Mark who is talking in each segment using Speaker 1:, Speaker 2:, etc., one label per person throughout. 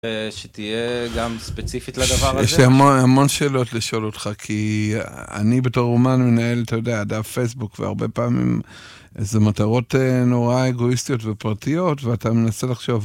Speaker 1: שתהיה גם ספציפית לדבר הזה.
Speaker 2: יש לי המון שאלות לשאול אותך, כי אני בתור אומן מנהל, אתה יודע, דף פייסבוק, והרבה פעמים איזה מטרות נורא אגואיסטיות ופרטיות, ואתה מנסה לחשוב,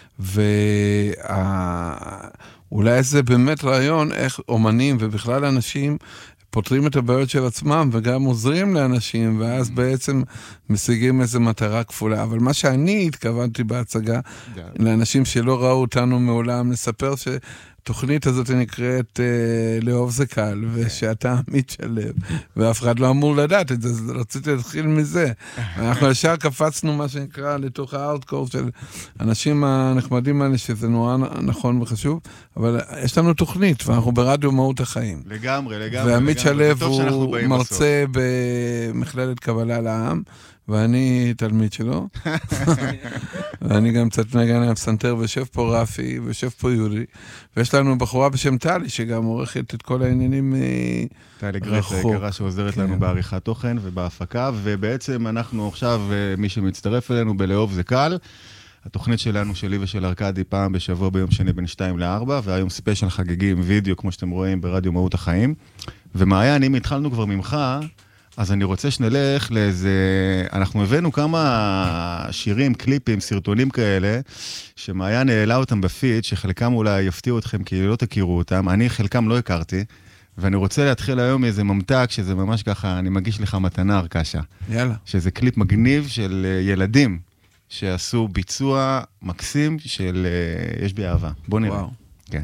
Speaker 2: אולי זה באמת רעיון איך אומנים ובכלל אנשים פותרים את הבעיות של עצמם וגם עוזרים לאנשים, ואז בעצם משיגים איזו מטרה כפולה. אבל מה שאני התכוונתי בהצגה, לאנשים שלא ראו אותנו מעולם, לספר שתוכנית הזאת נקראת לאהוב זה קל, ושאתה עמית שלב, ואף אחד לא אמור לדעת את זה, אז רציתי להתחיל מזה. אנחנו ישר קפצנו מה שנקרא לתוך הארדקור של אנשים הנחמדים האלה, שזה נורא נכון וחשוב, אבל יש לנו תוכנית, ואנחנו ברדיו מהות החיים.
Speaker 3: לגמרי.
Speaker 2: ועמית שלב הוא מרצה במכללת קבלה לעם, ואני תלמיד שלו. ואני גם קצת מנגן על הפסנתר, ויושב פה רפי, ויושב פה יורי. ויש לנו בחורה בשם טלי, שגם עורכת את כל העניינים
Speaker 3: טלי גרט, היקרה שעוזרת לנו בעריכת תוכן ובהפקה, ובעצם אנחנו עכשיו, מי שמצטרף אלינו בלאהוב זה קל, התוכנית שלנו, שלי ושל ארקדי, פעם בשבוע ביום שני בין 2 ל-4, והיום ספיישל חגיגי עם וידאו, כמו שאתם רואים, ברדיו מהות החיים. ומעיין, אם התחלנו כבר ממך, אז אני רוצה שנלך לאיזה... אנחנו הבאנו כמה שירים, קליפים, סרטונים כאלה, שמעיין העלה אותם בפיד, שחלקם אולי יפתיעו אתכם, כי לא תכירו אותם. אני חלקם לא הכרתי, ואני רוצה להתחיל היום איזה ממתק, שזה ממש ככה, אני מגיש לך מתנה, ארקשה.
Speaker 2: יאללה.
Speaker 3: שזה קליפ מגניב של ילדים, שעשו ביצוע מקסים של יש בי אהבה. בוא נראה.
Speaker 2: וואו.
Speaker 3: כן.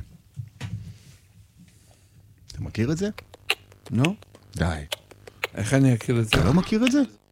Speaker 3: אתה מכיר את זה?
Speaker 2: נו?
Speaker 3: די.
Speaker 2: איך אני אכיר את זה?
Speaker 3: אתה לא מכיר את זה?